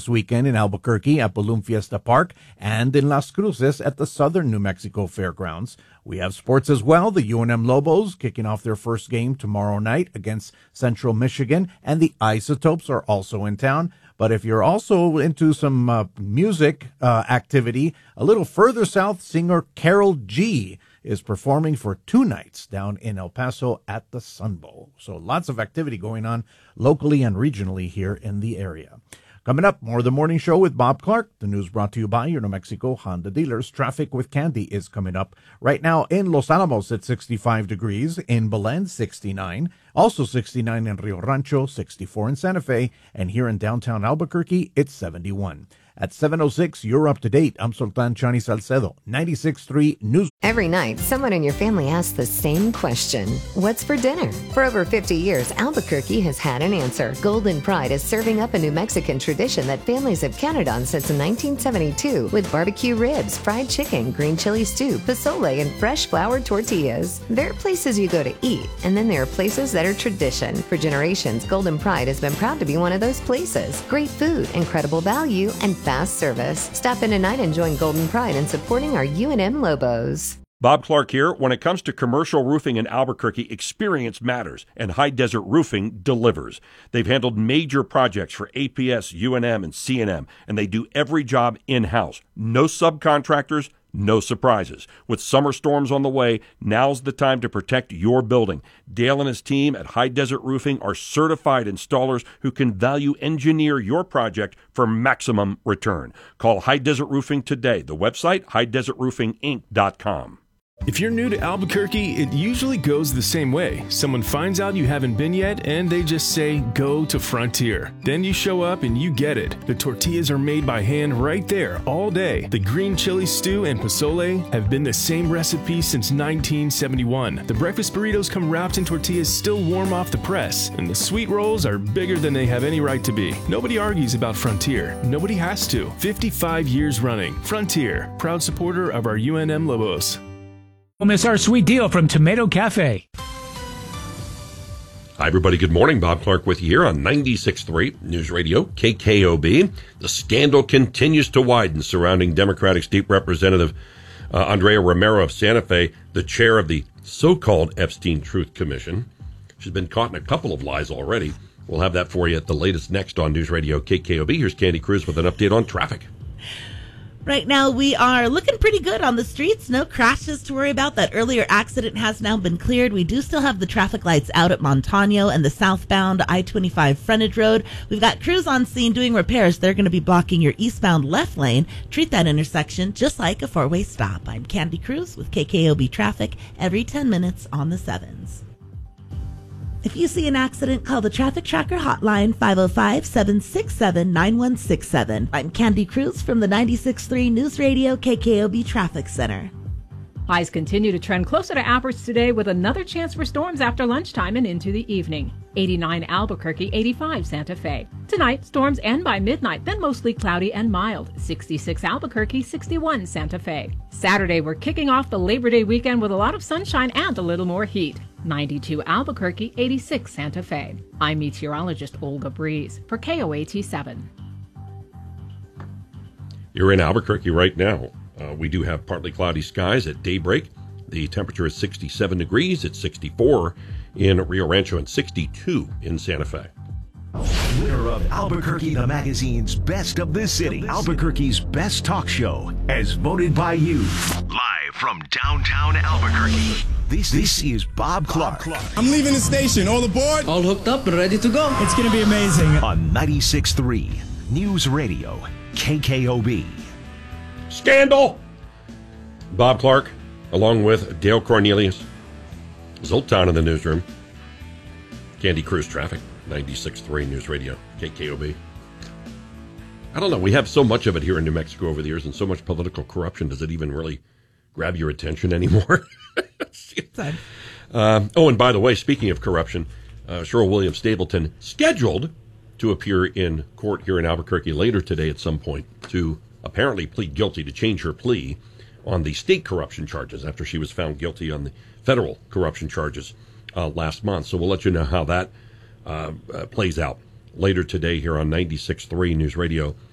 this weekend in Albuquerque at Balloon Fiesta Park and in Las Cruces at the Southern New Mexico Fairgrounds. We have sports as well. The UNM Lobos kicking off their first game tomorrow night against Central Michigan, and the Isotopes are also in town. But if you're also into some music activity, a little further south, singer Carol G is performing for 2 nights down in El Paso at the Sun Bowl. So lots of activity going on locally and regionally here in the area. Coming up, more of the morning show with Bob Clark. The news brought to you by your New Mexico Honda dealers. Traffic with Candy is coming up right now in Los Alamos at 65 degrees, in Belen 69, also 69 in Rio Rancho, 64 in Santa Fe, and here in downtown Albuquerque, it's 71. At 7:06, you're up to date. I'm Sultan Chani Salcedo, 96.3 News. Every night, someone in your family asks the same question. What's for dinner? For over 50 years, Albuquerque has had an answer. Golden Pride is serving up a New Mexican tradition that families have counted on since 1972 with barbecue ribs, fried chicken, green chili stew, pozole, and fresh flour tortillas. There are places you go to eat, and then there are places that are tradition. For generations, Golden Pride has been proud to be one of those places. Great food, incredible value, and fast service. Stop in tonight and join Golden Pride in supporting our UNM Lobos. Bob Clark here. When it comes to commercial roofing in Albuquerque, experience matters, and High Desert Roofing delivers. They've handled major projects for APS, UNM, and CNM, and they do every job in-house. No subcontractors, no surprises. With summer storms on the way, now's the time to protect your building. Dale and his team at High Desert Roofing are certified installers who can value engineer your project for maximum return. Call High Desert Roofing today. The website, highdesertroofinginc.com. If you're new to Albuquerque, it usually goes the same way. Someone finds out you haven't been yet, and they just say, go to Frontier. Then you show up and you get it. The tortillas are made by hand right there all day. The green chili stew and pozole have been the same recipe since 1971. The breakfast burritos come wrapped in tortillas still warm off the press, and the sweet rolls are bigger than they have any right to be. Nobody argues about Frontier. Nobody has to. 55 years running. Frontier, proud supporter of our UNM Lobos. Don't miss our sweet deal from Tomato Cafe. Hi, everybody. Good morning. Bob Clark with you here on 96.3 News Radio, KKOB. The scandal continues to widen surrounding Democratic State Representative Andrea Romero of Santa Fe, the chair of the so-called Epstein Truth Commission. She's been caught in a couple of lies already. We'll have that for you at the latest next on News Radio, KKOB. Here's Candy Cruz with an update on traffic. Right now, we are looking pretty good on the streets. No crashes to worry about. That earlier accident has now been cleared. We do still have the traffic lights out at Montano and the southbound I-25 frontage road. We've got crews on scene doing repairs. They're going to be blocking your eastbound left lane. Treat that intersection just like a four-way stop. I'm Candy Cruz with KKOB Traffic every 10 minutes on the 7s. If you see an accident, call the Traffic Tracker hotline, 505-767-9167. I'm Candy Cruz from the 96.3 News Radio KKOB Traffic Center. Highs continue to trend closer to average today with another chance for storms after lunchtime and into the evening. 89 Albuquerque, 85 Santa Fe. Tonight, storms end by midnight, then mostly cloudy and mild. 66 Albuquerque, 61 Santa Fe. Saturday, we're kicking off the Labor Day weekend with a lot of sunshine and a little more heat. 92 Albuquerque, 86 Santa Fe. I'm meteorologist Olga Breeze for KOAT 7. You're in Albuquerque right now. We do have partly cloudy skies at daybreak. The temperature is 67 degrees. It's 64 in Rio Rancho and 62 in Santa Fe. Winner of Albuquerque the Magazine's Best of the City, Albuquerque's best talk show, as voted by you. Live from downtown Albuquerque, this is Bob Clark. I'm leaving the station. All aboard? All hooked up and ready to go. It's going to be amazing. On 96.3 News Radio, KKOB. Scandal! Bob Clark, along with Dale Cornelius, Zoltan in the newsroom. Candy Cruz Traffic, 96.3 News Radio, KKOB. I don't know, we have so much of it here in New Mexico over the years and so much political corruption. Does it even really grab your attention anymore? And by the way, speaking of corruption, Cheryl Williams Stapleton scheduled to appear in court here in Albuquerque later today at some point to apparently plead guilty, to change her plea on the state corruption charges after she was found guilty on the federal corruption charges last month. So we'll let you know how that plays out later today here on 96.3 News Radio